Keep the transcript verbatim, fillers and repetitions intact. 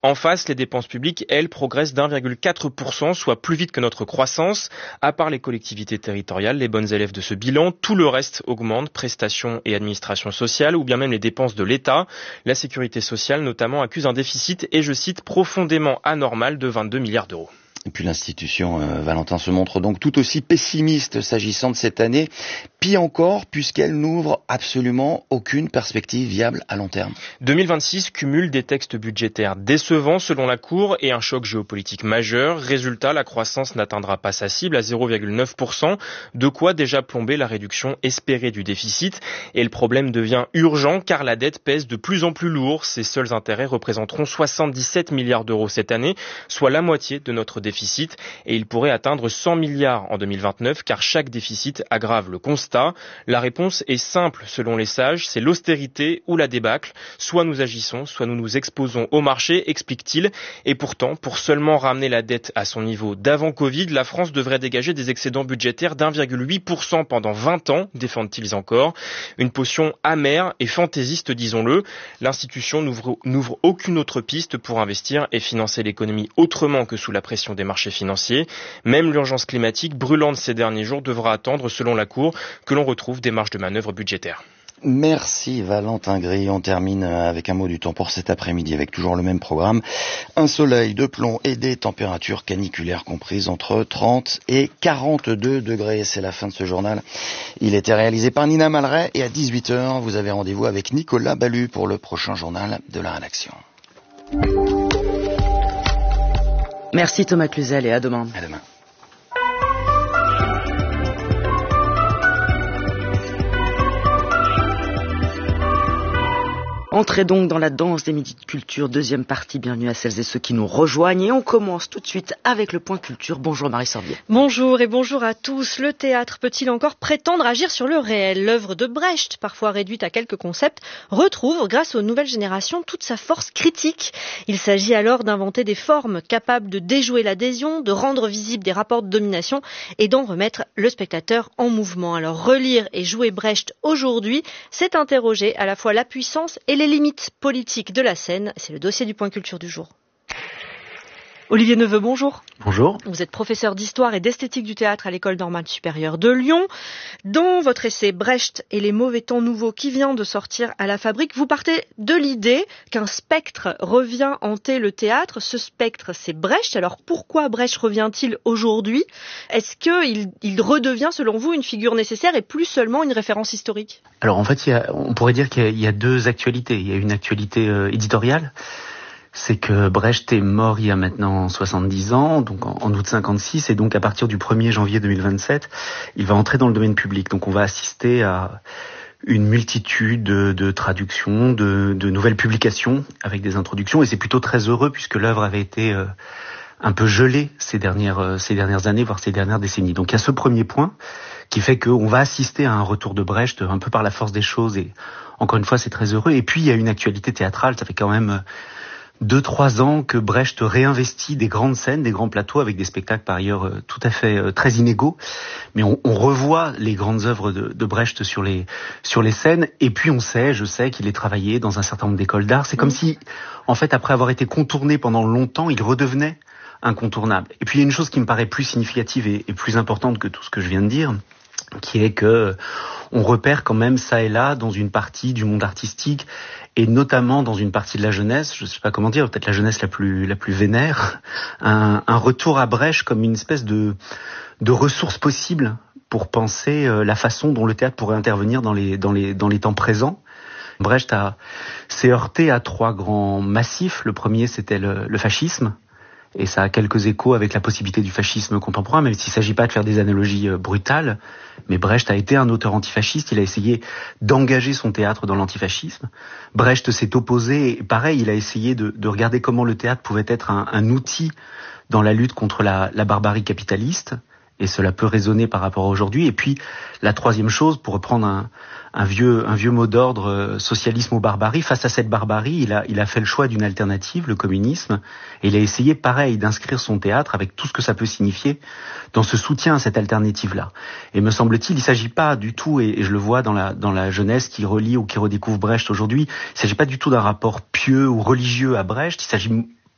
En face, les dépenses publiques, elles, progressent d'un virgule quatre pour cent, soit plus vite que notre croissance. À part les collectivités territoriales, les bonnes élèves de ce bilan, tout le reste augmente, prestations et administration sociale, ou bien même les dépenses de l'État. La sécurité sociale, notamment, accuse un déficit, et je cite, profondément anormal de vingt-deux milliards d'euros. Et puis l'institution euh, Valentin se montre donc tout aussi pessimiste s'agissant de cette année, pire encore puisqu'elle n'ouvre absolument aucune perspective viable à long terme. deux mille vingt-six cumule des textes budgétaires décevants selon la Cour et un choc géopolitique majeur. Résultat, la croissance n'atteindra pas sa cible à zéro virgule neuf pour cent, de quoi déjà plomber la réduction espérée du déficit. Et le problème devient urgent car la dette pèse de plus en plus lourd. Ses seuls intérêts représenteront soixante-dix-sept milliards d'euros cette année, soit la moitié de notre déficit. déficit et il pourrait atteindre cent milliards en deux mille vingt-neuf car chaque déficit aggrave le constat. La réponse est simple selon les sages, c'est l'austérité ou la débâcle. Soit nous agissons, soit nous nous exposons au marché, explique-t-il. Et pourtant, pour seulement ramener la dette à son niveau d'avant Covid, la France devrait dégager des excédents budgétaires d'un virgule huit pour cent pendant vingt ans, défendent-ils encore. Une potion amère et fantaisiste, disons-le. L'institution n'ouvre, n'ouvre aucune autre piste pour investir et financer l'économie autrement que sous la pression des marchés financiers. Même l'urgence climatique brûlante ces derniers jours devra attendre, selon la Cour, que l'on retrouve des marges de manœuvre budgétaires. Merci Valentin Gris. On termine avec un mot du temps pour cet après-midi avec toujours le même programme. Un soleil de plomb et des températures caniculaires comprises entre trente et quarante-deux degrés. C'est la fin de ce journal. Il était réalisé par Nina Malray et à dix-huit heures, vous avez rendez-vous avec Nicolas Ballu pour le prochain journal de la rédaction. Merci Thomas Cluzel et à demain. À demain. Entrez donc dans la danse des Midis de Culture, deuxième partie. Bienvenue à celles et ceux qui nous rejoignent. Et on commence tout de suite avec le point culture. Bonjour Marie Sorbier. Bonjour et bonjour à tous. Le théâtre peut-il encore prétendre agir sur le réel ? L'œuvre de Brecht, parfois réduite à quelques concepts, retrouve, grâce aux nouvelles générations, toute sa force critique. Il s'agit alors d'inventer des formes capables de déjouer l'adhésion, de rendre visibles des rapports de domination et d'en remettre le spectateur en mouvement. Alors relire et jouer Brecht aujourd'hui, c'est interroger à la fois la puissance et les limites politiques de la scène. C'est le dossier du point culture du jour. Olivier Neveu, bonjour. Bonjour. Vous êtes professeur d'histoire et d'esthétique du théâtre à l'École normale supérieure de Lyon. Dans votre essai Brecht et les mauvais temps nouveaux qui vient de sortir à la Fabrique, vous partez de l'idée qu'un spectre revient hanter le théâtre. Ce spectre, c'est Brecht. Alors pourquoi Brecht revient-il aujourd'hui ? Est-ce qu'il il redevient, selon vous, une figure nécessaire et plus seulement une référence historique ? Alors en fait, il y a, on pourrait dire qu'il y a, il y a deux actualités. Il y a une actualité euh, éditoriale. C'est que Brecht est mort il y a maintenant soixante-dix ans, donc en, en août cinquante-six, et donc à partir du premier janvier deux mille vingt-sept, il va entrer dans le domaine public. Donc on va assister à une multitude de, de traductions, de, de nouvelles publications avec des introductions, et c'est plutôt très heureux puisque l'œuvre avait été euh, un peu gelée ces dernières, euh, ces dernières années, voire ces dernières décennies. Donc il y a ce premier point qui fait qu'on va assister à un retour de Brecht un peu par la force des choses, et encore une fois c'est très heureux. Et puis il y a une actualité théâtrale, ça fait quand même... Euh, Deux, trois ans que Brecht réinvestit des grandes scènes, des grands plateaux avec des spectacles par ailleurs euh, tout à fait euh, très inégaux. Mais on, on revoit les grandes œuvres de, de Brecht sur les sur les scènes. Et puis on sait, je sais qu'il est travaillé dans un certain nombre d'écoles d'art. C'est comme mmh. si, en fait, après avoir été contourné pendant longtemps, il redevenait incontournable. Et puis il y a une chose qui me paraît plus significative et, et plus importante que tout ce que je viens de dire, qui est que on repère quand même ça et là dans une partie du monde artistique et notamment dans une partie de la jeunesse, je sais pas comment dire, peut-être la jeunesse la plus la plus vénère, un, un retour à Brecht comme une espèce de de ressource possible pour penser euh, la façon dont le théâtre pourrait intervenir dans les dans les dans les temps présents. Brecht a s'est heurté à trois grands massifs. Le premier, c'était le, le fascisme. Et ça a quelques échos avec la possibilité du fascisme contemporain, même s'il ne s'agit pas de faire des analogies euh, brutales. Mais Brecht a été un auteur antifasciste, il a essayé d'engager son théâtre dans l'antifascisme. Brecht s'est opposé, et pareil, il a essayé de, de regarder comment le théâtre pouvait être un, un outil dans la lutte contre la, la barbarie capitaliste. Et cela peut résonner par rapport à aujourd'hui. Et puis, la troisième chose, pour reprendre un, un vieux, un vieux mot d'ordre, euh, socialisme ou barbarie, face à cette barbarie, il a, il a fait le choix d'une alternative, le communisme, et il a essayé, pareil, d'inscrire son théâtre avec tout ce que ça peut signifier dans ce soutien à cette alternative-là. Et me semble-t-il, il ne s'agit pas du tout, et, et je le vois dans la, dans la jeunesse qui relit ou qui redécouvre Brecht aujourd'hui, il ne s'agit pas du tout d'un rapport pieux ou religieux à Brecht, il s'agit